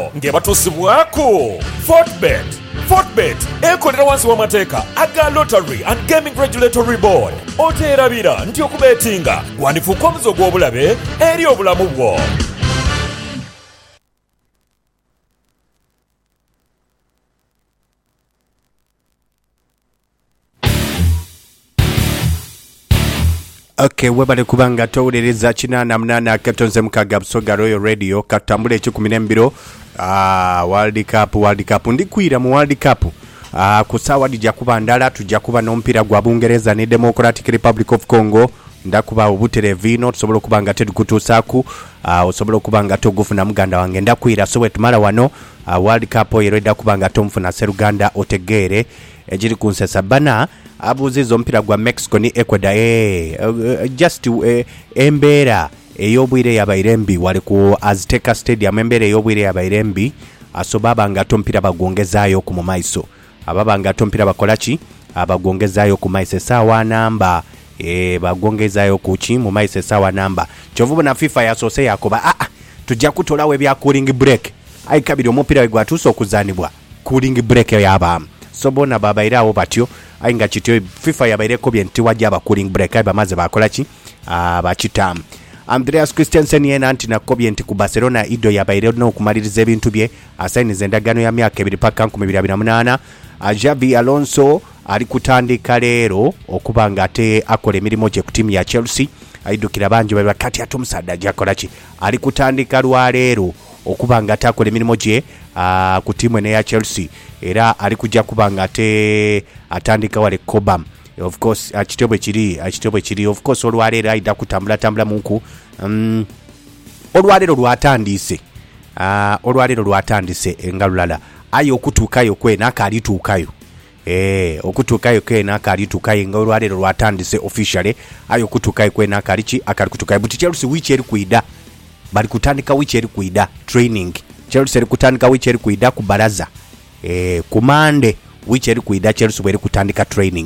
bino ngebatusibwako Fortbet ekolera wansi w'amateeka aga Lottery and Gaming Regulatory Board. Oteerabira nti okubetinga gwandifuuka omuzo gw'obulabe eri obulamu bwo. Okay, webale kubanga towuliriza kinana munana katonze mukaga Busoga Royal Radio katambule 12 World Cup ndikwira mu World Cup kusawa dijja kuba ndala tujja kuba n'ompira gwa Bungereza ne Democratic Republic of Congo ndakuba obuterevino tusobola kubanga tedukutusaku osobola kubanga togufuna muganda wange ndakwira so wetumala wano World Cup yereda kubanga tomfuna Seruganda otegere ejiri kunsesa bana abuzizo mpira gwa Mexico ni Ecuador just embera eyobwire yabairembi wali ku Azteca Stadium embera eyobwire yabairembi asobaba ngato mpira bagongezayo ku mumaiso ababa ngato mpira bakolachi abagongezayo ku maiso sawa namba bagongezayo kuchi mu maiso sawa namba chovubo na FIFA yasose yakoba tujja kutolawe bya cooling break aikabiri omupira gwa tuso okuzanibwa cooling break yaba sobona babairawo batyo ainga kityo FIFA yabaireko byenti wajja ba cooling break ai bamaze bakolachi bachitam Andreas Christensen yena anti na kobyenti ku Barcelona ido yabaire no kumaliriza ebintu bye asainize endagano ya myaka 2 paka 2028 Xabi Alonso ali kutandika lero okubanga ate akole emirimu gye ku timu ya Chelsea aidukira banji bali bakati atomusada jakolachi ali kutandika lwalero okubanga ate akole emirimu gye ku timu ene ya Chelsea era ali kujja kubanga ate atandika wale Cobham of course achitobwe chiri of course olwalero aida kutambula munku olwalero lwatandise engalulala ayo okutukayo kwena akalitukayo okutukayo kwena akalitukayo ngolwalero lwatandise officially ayo okutukayo kwena akalikutukayo but Chelsea wichi eri kuida bali kutandika wichi eri kuida training Chelsea eri kutandika wichi eri kuida ku baraza kumande wichi eri kuida Chelsea eri kutandika training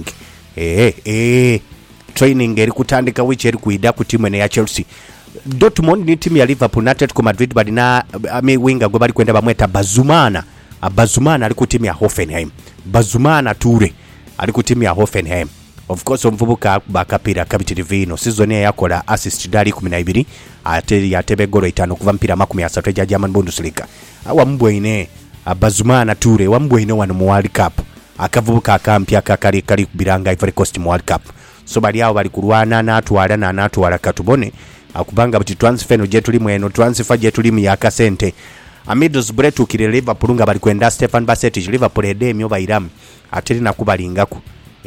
training eri kutandika wichi eri kuida ku timu ya Chelsea. Dortmund ni timu ya Liverpool na Atletico Madrid bali na winga gwe bali kwenda bamweta Bazumana ali ku timu ya Hoffenheim. Bazumana Ture ali ku timu ya Hoffenheim. Of course omvubuka bakapira kabitirivino season yakola assist dali 12 ate yatebe golo 5 kuva mpira 30 ya German Bundesliga. Awambwine Bazumana Ture wambwine wano mu World Cup. Akavubuka akampya kakali kubiranga Ivory Coast mu World Cup. So bali yao bali kulwana natwala katubone akubanga buti transfer no jetu limu eno transfer jetu limu ya kasente Middlesbrough tukire Liverpool nga bali kwenda Stefan Basetic Liverpool edemyo bayiramu ateri nakubalingaku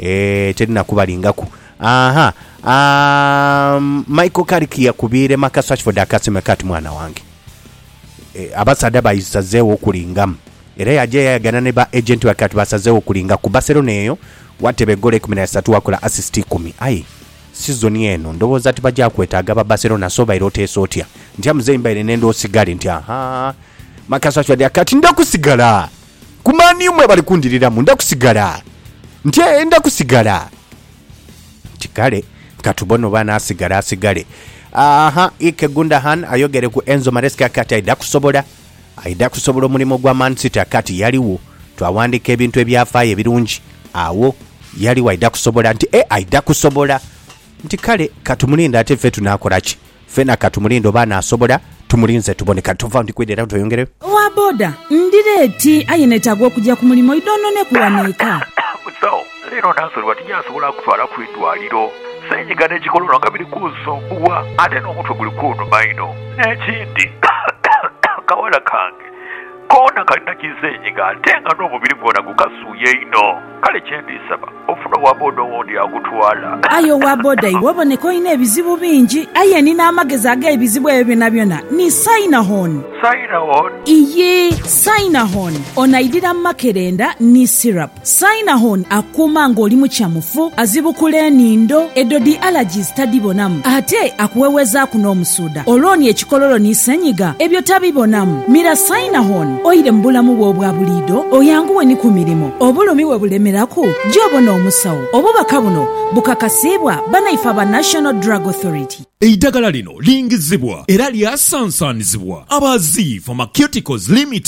Michael Carrick yakubire Marcus Rashford akasema kati mwana wange abasada bayisazeewo okulingamu era yaje yagana ne ba agent wakati basazeewo okulinga ku Barcelona eyo watebe gole 13 wakola assist 10 season eno ndoboza tibajja kwetaaga ba Barcelona soba irote sotya ntya mzemba ile nendo osigale ntya Marcus Rashford akati ndakusigala kumani umwe bali kundirira mu ndakusigala ntya enda kusigala chikale katubono bana asigale Ike Gundogan ayogere ku Enzo Maresca akati aida kusobola mulimo gwa Man City akati yaliwo twawandika ebintu ebyafaayo ebirungi awo yali waida kusobola nti aida kusobola nti kale katumulinda ate fe tunakolaki fena katumulindo bana asobola tumulinze tuboneka tova ndi kwedera toyongere wa boda ndireti ayinetagwa okujja ku mulimo idono ne kuwanika so lero naso watijasobola kutwala ku idwaliro senyigane kikolona nga biri kusombuwa ate n'omutwe guli kuno maino n'ekindi kawala kange kona kalina kisenyiga ate nga n'omubiri gwona gukasuye ino kale kyendisaba ofuna wa boda wondi agutwala ayo wa boda iwaboneka olina ebizibu bingi aye nina amagezi ag'ebizibu ebyo byonna ni Sinahon iye Sinahon onaidira makerenda ni syrup Sinahon akuuma ng'oli mu kyamufu azibukula enindo edodi allergies tadibonamu ate akuweweza n'omusuuda olwoni ekikololo ni senyiga ebyo tabibonamu mira Sinahon oire mu bulamu bwo obwa buliido oyanguwe ni ku mirimu obulumi we bulemerako gy'obona omusawo obubaka buno bukakasibwa banaifa ba National Drug Authority. Eidagala lino lingizibwa era lyasansanizibwa abazi Pharmaceuticals Limited.